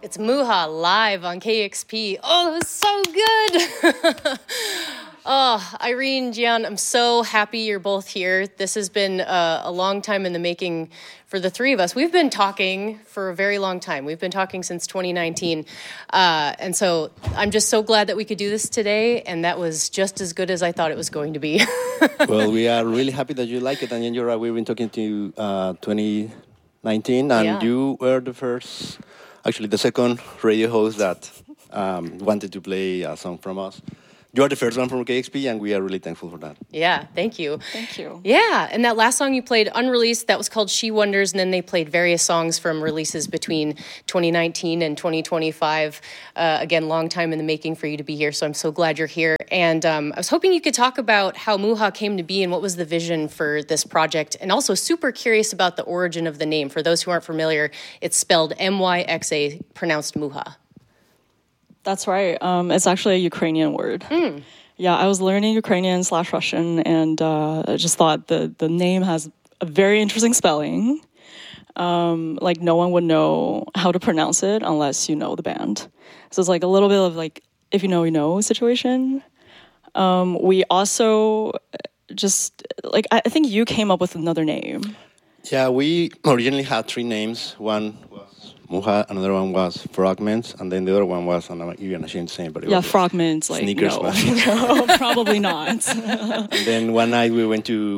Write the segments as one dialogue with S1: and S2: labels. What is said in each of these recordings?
S1: It's Muha live on KEXP. Oh, it was so good. Oh, Irene, Gian, I'm so happy you're both here. This has been a long time in the making for the three of us. We've been talking for a very long time. We've been talking since 2019. And so I'm just so glad that we could do this today. And that was just as good as I thought it was going to be.
S2: Well, we are really happy that you like it. And you're right, we've been talking to you 2019. And you were the first, actually the second radio host that wanted to play a song from us. You're the first one from KEXP, and we are really thankful for that.
S1: Yeah, thank you.
S3: Thank you.
S1: Yeah, and that last song you played unreleased, that was called She Wonders, and then they played various songs from releases between 2019 and 2025. Again, long time in the making for you to be here, so I'm so glad you're here. And I was hoping you could talk about how Muha came to be and what was the vision for this project, and also super curious about the origin of the name. For those who aren't familiar, it's spelled M-Y-X-A, pronounced Muha.
S3: That's right. It's actually a Ukrainian word. Yeah, I was learning Ukrainian/Russian, and I just thought the name has a very interesting spelling. Like no one would know how to pronounce it unless you know the band. So it's like a little bit of like if you know, you know situation. We also just like I think you came up with another name.
S2: Yeah, we originally had three names. One was Muha, another one was Fragments, and then the other one was, I'm even ashamed to say, but it was
S3: Fragments, like
S2: Sneakers.
S3: No, probably not.
S2: And then one night we went to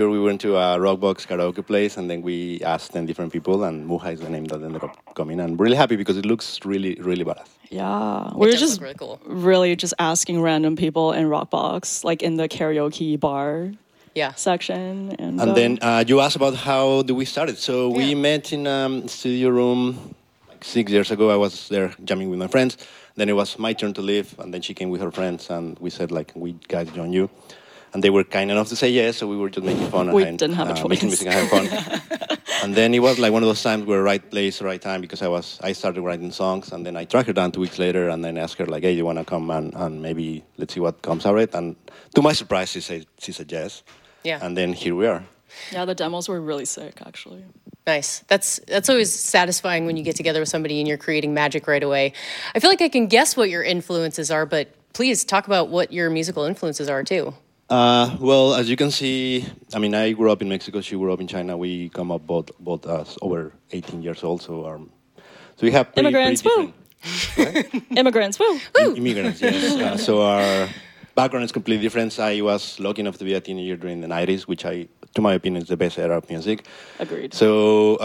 S2: a Rockbox karaoke place, and then we asked 10 different people, and Muha is the name that ended up coming. And I'm really happy because it looks really, really badass.
S3: Yeah, we're just
S1: really cool.
S3: Really just asking random people in Rockbox, like in the karaoke bar. Section. And
S2: then you asked about how do we start it. So we met in studio room like 6 years ago. I was there jamming with my friends. Then it was my turn to leave, and then she came with her friends, and we said, like, we guys join you. And they were kind enough to say yes, so we were just making fun.
S3: We didn't have a choice.
S2: Making music and having fun. And then it was like one of those times where right place, right time, because I started writing songs, and then I tracked her down 2 weeks later, and then asked her, like, hey, you want to come and maybe let's see what comes out of it? And to my surprise, she said yes.
S1: Yeah.
S2: And then here we are.
S3: Yeah, the demos were really sick, actually.
S1: Nice. That's always satisfying when you get together with somebody and you're creating magic right away. I feel like I can guess what your influences are, but please talk about what your musical influences are too.
S2: Well, as you can see, I mean, I grew up in Mexico. She grew up in China. We come up both us over 18 years old, so we have
S3: immigrants.
S2: Woo!
S3: Immigrants. Woo!
S2: Immigrants. Yes. So our background is completely different. I was lucky enough to be a teenager during the 90s, which to my opinion, is the best era of music.
S3: Agreed.
S2: So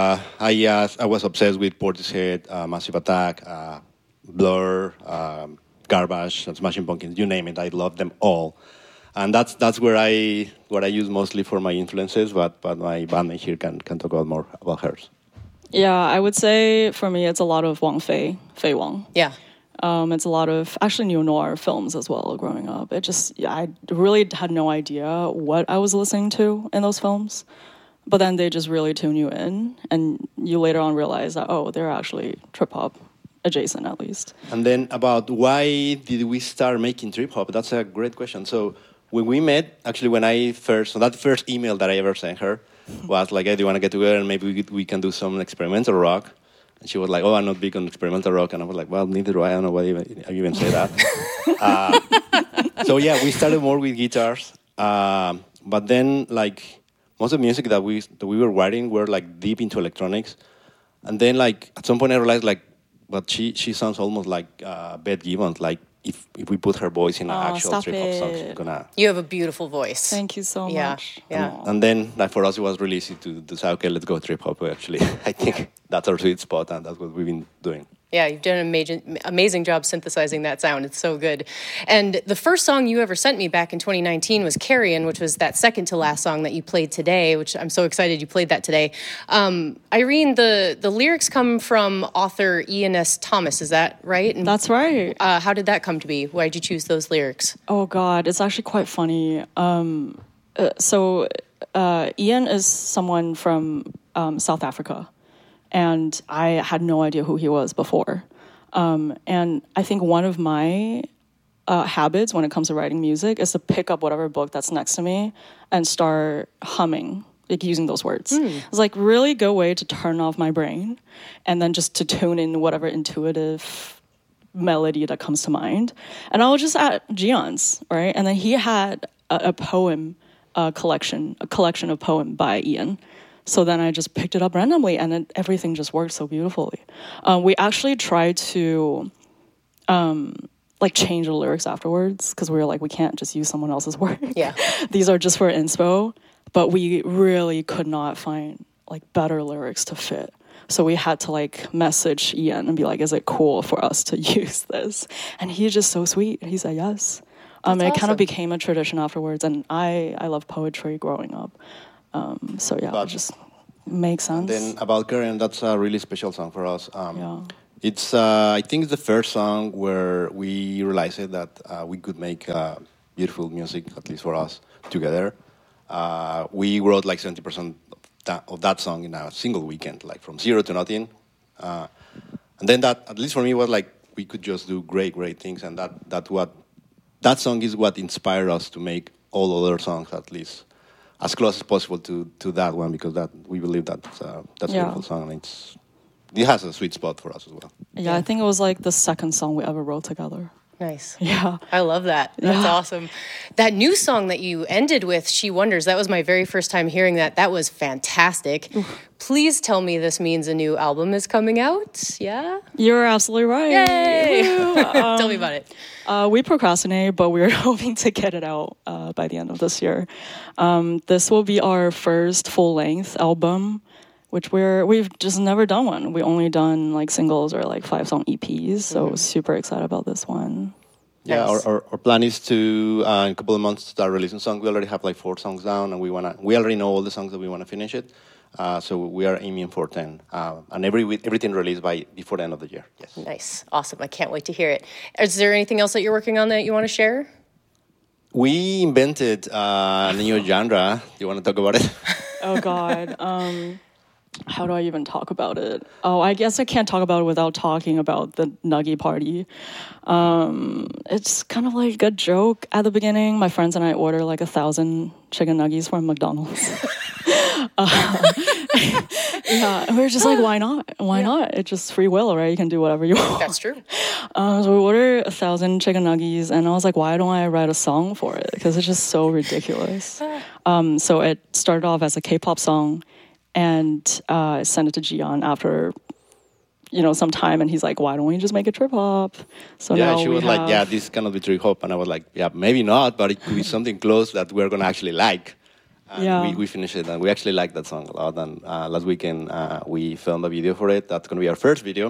S2: I was obsessed with Portishead, Massive Attack, Blur, Garbage, and Smashing Pumpkins, you name it. I love them all. And that's what I use mostly for my influences, but my bandmate here can talk about more about hers. Yeah,
S3: I would say for me, it's a lot of Fei Wang.
S1: Yeah.
S3: It's a lot of actually neo-noir films as well growing up. I really had no idea what I was listening to in those films. But then they just really tune you in. And you later on realize that, they're actually trip-hop adjacent at least.
S2: And then about why did we start making trip-hop? That's a great question. So when we met, actually that first email that I ever sent her was like, hey, do you want to get together and maybe we can do some experimental rock? And she was like, I'm not big on experimental rock. And I was like, well, neither do I. I don't know why you even say that. So, yeah, we started more with guitars. But then, like, most of the music that we were writing were, like, deep into electronics. And then, like, at some point I realized, like, but she sounds almost like Beth Gibbons. Like, if we put her voice in an actual trip-hop song, she's gonna...
S1: You have a beautiful voice.
S3: Thank you so much.
S1: Yeah.
S2: And then, like, for us, it was really easy to say, okay, let's go trip-hop, actually. I think that's our sweet spot, and that's what we've been doing.
S1: Yeah, you've done an amazing job synthesizing that sound. It's so good. And the first song you ever sent me back in 2019 was Carrion, which was that second to last song that you played today, which I'm so excited you played that today. Irene, the lyrics come from author Ian S. Thomas, is that right?
S3: And, that's right.
S1: How did that come to be? Why did you choose those lyrics?
S3: Oh, God, it's actually quite funny. So Ian is someone from South Africa. And I had no idea who he was before. And I think one of my habits when it comes to writing music is to pick up whatever book that's next to me and start humming like using those words. It's like really good way to turn off my brain and then just to tune in whatever intuitive melody that comes to mind. And I was just at Gion's, right? And then he had a poem collection of poem by Ian. So then I just picked it up randomly, and then everything just worked so beautifully. We actually tried to like change the lyrics afterwards because we were like, we can't just use someone else's work.
S1: Yeah.
S3: These are just for inspo. But we really could not find like better lyrics to fit. So we had to like message Ian and be like, is it cool for us to use this? And he's just so sweet. He said yes. And it kind of became a tradition afterwards. And I love poetry growing up. So yeah, it just makes sense.
S2: Then About Karen, that's a really special song for us. It's I think it's the first song where we realized that we could make beautiful music, at least for us, together. We wrote like 70% of that song in a single weekend, like from zero to nothing. And then that, at least for me, was like we could just do great things, and that song is what inspired us to make all other songs, at least as close as possible to that one, because that we believe that's a beautiful song, and it has a sweet spot for us as well.
S3: Yeah, I think it was like the second song we ever wrote together.
S1: Nice.
S3: Yeah.
S1: I love that. That's awesome. That new song that you ended with, She Wonders, that was my very first time hearing that. That was fantastic. Please tell me this means a new album is coming out. Yeah?
S3: You're absolutely right.
S1: Yay! Tell me about it.
S3: We procrastinated, but we're hoping to get it out by the end of this year. This will be our first full-length album, which we've just never done one. We only done like singles or like 5-song EPs, so super excited about this one.
S2: Yeah, nice. our plan is to in a couple of months start releasing songs. We already have like 4 songs down, and we already know all the songs that we want to finish it. So we are aiming for 10, and everything released before the end of the year. Yes.
S1: Nice, awesome. I can't wait to hear it. Is there anything else that you're working on that you want to share?
S2: We invented a new genre. Do you want to talk about it?
S3: Oh God. How do I even talk about it? Oh, I guess I can't talk about it without talking about the Nuggie party. It's kind of like a joke at the beginning. My friends and I order like 1,000 chicken nuggies from McDonald's. Yeah, and we were just like, why not? Why not? It's just free will, right? You can do whatever you want.
S1: That's true.
S3: So we ordered 1,000 chicken nuggies, and I was like, why don't I write a song for it? Because it's just so ridiculous. So it started off as a K-pop song, and I sent it to Gion after, some time, and he's like, why don't we just make it trip hop? So
S2: yeah,
S3: now
S2: she was like, yeah, this cannot be trip hop, and I was like, yeah, maybe not, but it could be something close that we're gonna actually like. And we finished it, and we actually liked that song a lot. And last weekend we filmed a video for it. That's gonna be our first video.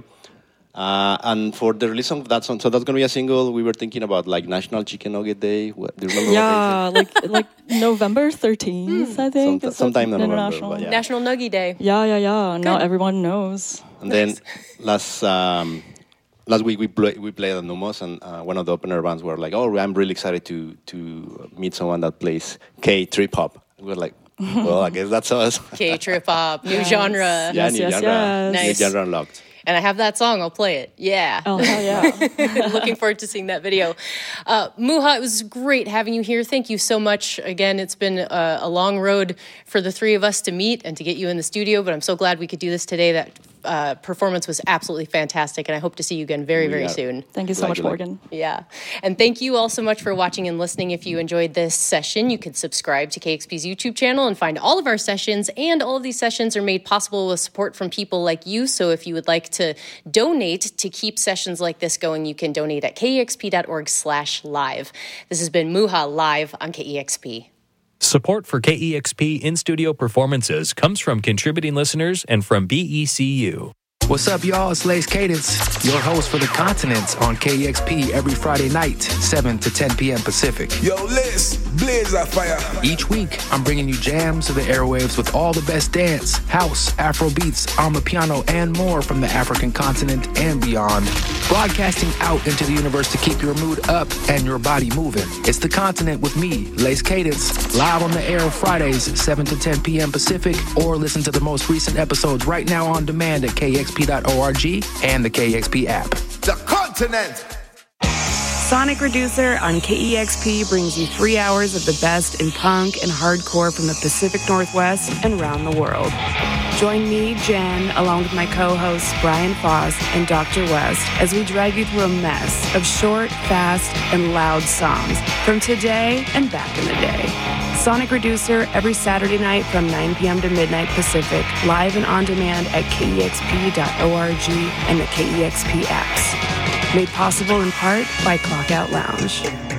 S2: And for the release of that song, so that's gonna be a single. We were thinking about like National Chicken Nugget Day. Do you remember?
S3: Yeah, like November 13th, I think.
S2: Sometime in November.
S3: International.
S2: Yeah.
S1: National Nuggie Day.
S3: Yeah. Now everyone knows.
S2: And then last week we played at Numos, and one of the opener bands were like, "Oh, I'm really excited to meet someone that plays K trip hop." We were like, "Well, I guess that's us."
S1: K trip hop, new genre.
S2: Yeah, new genre.
S3: Yes.
S1: Nice.
S2: New genre unlocked.
S1: And I have that song. I'll play it. Yeah.
S3: Oh, hell yeah.
S1: Looking forward to seeing that video. Muha, it was great having you here. Thank you so much. Again, it's been a long road for the three of us to meet and to get you in the studio, but I'm so glad we could do this today. That performance was absolutely fantastic, and I hope to see you again very, very soon.
S3: Thank you so much, Morgan.
S1: Yeah. And thank you all so much for watching and listening. If you enjoyed this session, you can subscribe to KEXP's YouTube channel and find all of our sessions. And all of these sessions are made possible with support from people like you. So if you would like to donate to keep sessions like this going, you can donate at kexp.org/live. This has been Muha live on KEXP.
S4: Support for KEXP in-studio performances comes from contributing listeners and from BECU.
S5: What's up, y'all? It's Lace Cadence, your host for The Continents on KEXP every Friday night, 7 to 10 p.m. Pacific.
S6: Yo, Lace, blaze that fire.
S5: Each week, I'm bringing you jams to the airwaves with all the best dance, house, Afro beats, Amapiano, and more from the African continent and beyond. Broadcasting out into the universe to keep your mood up and your body moving. It's The Continent with me, Lace Cadence, live on the air Fridays, 7 to 10 p.m. Pacific, or listen to the most recent episodes right now on demand at KEXP.org and the KEXP app.
S6: The Continent.
S7: Sonic Reducer on KEXP brings you 3 hours of the best in punk and hardcore from the Pacific Northwest and around the world. Join me, Jen, along with my co-hosts Brian Foss and Dr. West as we drag you through a mess of short, fast, and loud songs from today and back in the day. Sonic Reducer every Saturday night from 9 p.m. to midnight Pacific, live and on demand at KEXP.org and the KEXP apps. Made possible in part by Clockout Lounge.